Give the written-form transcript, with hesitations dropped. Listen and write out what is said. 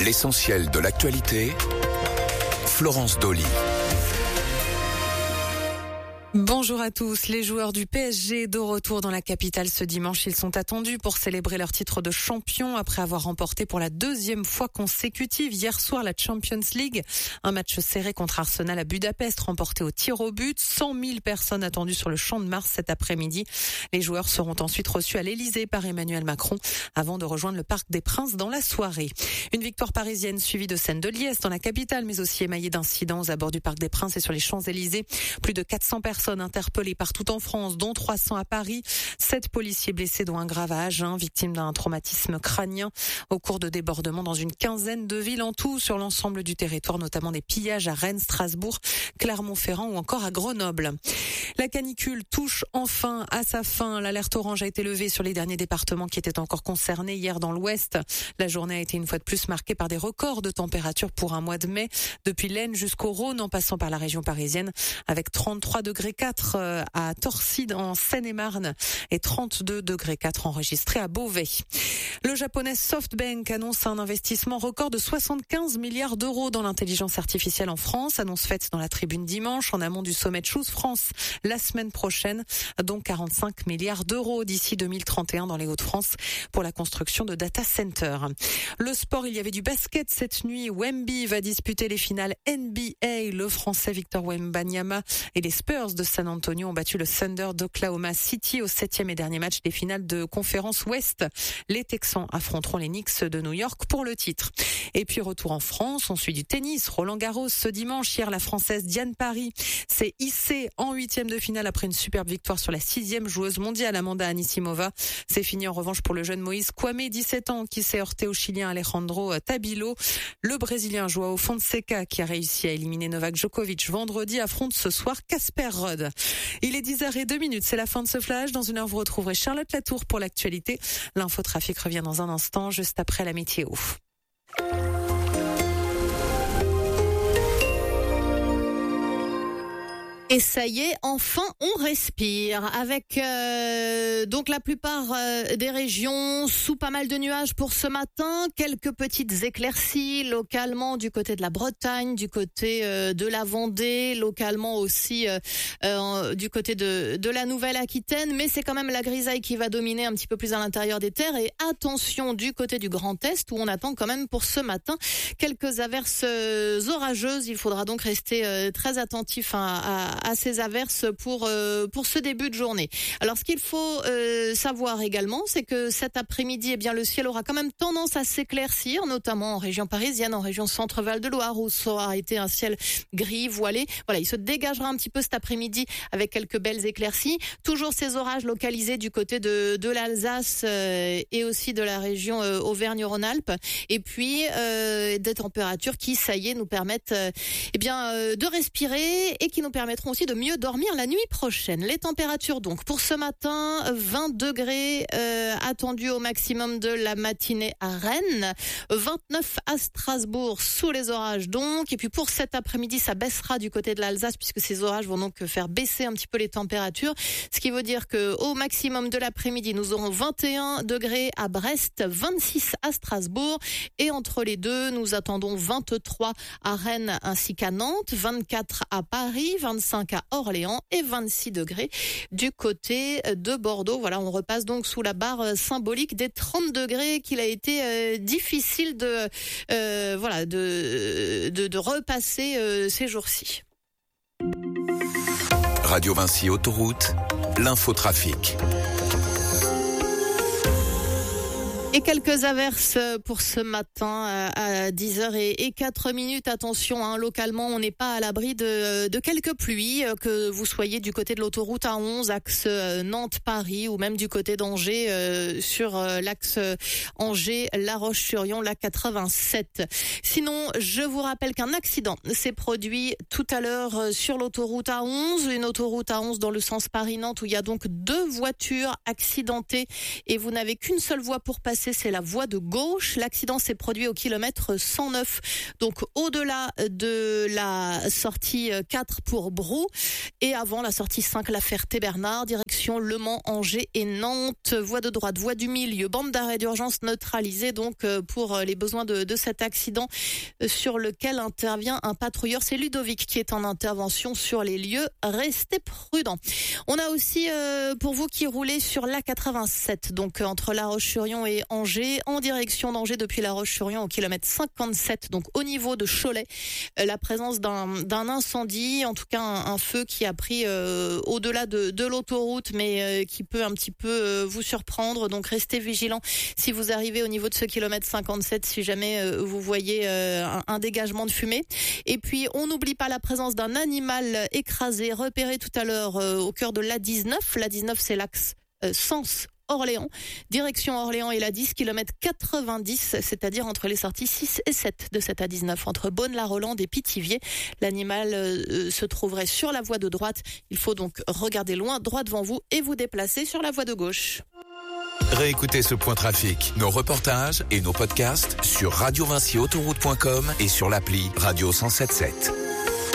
L'essentiel de l'actualité, Florence Dolly. Bonjour à tous. Les joueurs du PSG de retour dans la capitale ce dimanche. Ils sont attendus pour célébrer leur titre de champion après avoir remporté pour la deuxième fois consécutive hier soir la Champions League. Un match serré contre Arsenal à Budapest, remporté au tir au but. 100 000 personnes attendues sur le Champ de Mars cet après-midi. Les joueurs seront ensuite reçus à l'Elysée par Emmanuel Macron avant de rejoindre le Parc des Princes dans la soirée. Une victoire parisienne suivie de scènes de liesse dans la capitale, mais aussi émaillée d'incidents aux abords du Parc des Princes et sur les Champs-Élysées. Plus de 400 personnes interpellés partout en France, dont 300 à Paris. 7 policiers blessés, dont un grave à Agen, victime d'un traumatisme crânien au cours de débordements dans une quinzaine de villes en tout sur l'ensemble du territoire, notamment des pillages à Rennes, Strasbourg, Clermont-Ferrand ou encore à Grenoble. La canicule touche enfin à sa fin. L'alerte orange a été levée sur les derniers départements qui étaient encore concernés hier dans l'Ouest. La journée a été une fois de plus marquée par des records de température pour un mois de mai, depuis l'Aisne jusqu'au Rhône en passant par la région parisienne, avec 33 degrés 4 à Torcy en Seine-et-Marne et 32 degrés 4 enregistrés à Beauvais. Le japonais SoftBank annonce un investissement record de 75 milliards d'euros dans l'intelligence artificielle en France. Annonce faite dans la Tribune dimanche en amont du sommet de Choose France la semaine prochaine, dont 45 milliards d'euros d'ici 2031 dans les Hauts-de-France pour la construction de data centers. Le sport, il y avait du basket cette nuit. Wemby va disputer les finales NBA. Le Français Victor Wembanyama et les Spurs de San Antonio ont battu le Thunder d'Oklahoma City au 7e et dernier match des finales de conférence Ouest. Les Texans affronteront les Knicks de New York pour le titre. Et puis retour en France, on suit du tennis. Roland-Garros ce dimanche. Hier, la Française Diane Paris s'est hissée en 8e de finale après une superbe victoire sur la 6e joueuse mondiale Amanda Anisimova. C'est fini en revanche pour le jeune Moïse Kouamé, 17 ans, qui s'est heurté au Chilien Alejandro Tabilo. Le Brésilien Joao Fonseca, qui a réussi à éliminer Novak Djokovic vendredi, affronte ce soir Casper Ruud. Il est 10h02, c'est la fin de ce flash. Dans une heure, vous retrouverez Charlotte Latour pour l'actualité. L'infotrafic revient dans un instant, juste après la météo. Et ça y est, enfin on respire avec donc la plupart des régions sous pas mal de nuages pour ce matin, quelques petites éclaircies localement du côté de la Bretagne, du côté de la Vendée, localement aussi du côté de la Nouvelle-Aquitaine, mais c'est quand même la grisaille qui va dominer un petit peu plus à l'intérieur des terres. Et attention du côté du Grand Est où on attend quand même pour ce matin quelques averses orageuses. Il faudra donc rester très attentif à ces averses pour ce début de journée. Alors ce qu'il faut savoir également, c'est que cet après-midi, eh bien le ciel aura quand même tendance à s'éclaircir, notamment en région parisienne, en région Centre-Val de Loire, où ça aura été un ciel gris, voilé. Voilà, il se dégagera un petit peu cet après-midi avec quelques belles éclaircies. Toujours ces orages localisés du côté de l'Alsace et aussi de la région Auvergne-Rhône-Alpes. Et puis des températures qui, ça y est, nous permettent de respirer et qui nous permettront aussi de mieux dormir la nuit prochaine. Les températures donc pour ce matin, 20 degrés attendus au maximum de la matinée à Rennes, 29 à Strasbourg sous les orages donc, et puis pour cet après-midi ça baissera du côté de l'Alsace puisque ces orages vont donc faire baisser un petit peu les températures, ce qui veut dire que au maximum de l'après-midi nous aurons 21 degrés à Brest, 26 à Strasbourg et entre les deux nous attendons 23 à Rennes ainsi qu'à Nantes, 24 à Paris, 25 à Orléans et 26 degrés du côté de Bordeaux. Voilà, on repasse donc sous la barre symbolique des 30 degrés qu'il a été difficile de repasser ces jours-ci. Radio Vinci Autoroute, l'infotrafic. Et quelques averses pour ce matin à 10h04. Attention, localement, on n'est pas à l'abri de quelques pluies, que vous soyez du côté de l'autoroute A11, axe Nantes-Paris, ou même du côté d'Angers, sur l'axe Angers-La Roche-sur-Yon, la 87. Sinon, je vous rappelle qu'un accident s'est produit tout à l'heure sur l'autoroute A11, une autoroute A11 dans le sens Paris-Nantes, où il y a donc 2 voitures accidentées et vous n'avez qu'une seule voie pour passer déplacé, c'est la voie de gauche. L'accident s'est produit au kilomètre 109, donc au-delà de la sortie 4 pour Brou et avant la sortie 5 La Ferté-Bernard, direction Le Mans, Angers et Nantes. Voie de droite, voie du milieu, bande d'arrêt d'urgence neutralisée donc pour les besoins de cet accident sur lequel intervient un patrouilleur. C'est Ludovic qui est en intervention sur les lieux. Restez prudents. On a aussi pour vous qui roulez sur l'A87, donc entre La Roche-sur-Yon et Angers, en direction d'Angers depuis La Roche-sur-Yon au kilomètre 57, donc au niveau de Cholet, la présence d'un incendie, en tout cas un feu qui a pris au-delà de l'autoroute, mais qui peut un petit peu vous surprendre. Donc restez vigilants si vous arrivez au niveau de ce kilomètre 57, si jamais vous voyez un dégagement de fumée. Et puis on n'oublie pas la présence d'un animal écrasé repéré tout à l'heure au cœur de l'A19. L'A19, c'est l'axe Sens Orléans, direction Orléans et la 10, kilomètre 90, c'est-à-dire entre les sorties 6 et 7 de cette A19, entre Beaune-la-Rolande et Pithiviers. L'animal se trouverait sur la voie de droite. Il faut donc regarder loin, droit devant vous, et vous déplacer sur la voie de gauche. Réécoutez ce point trafic, nos reportages et nos podcasts sur radiovincyautoroute.com et sur l'appli Radio 107.7.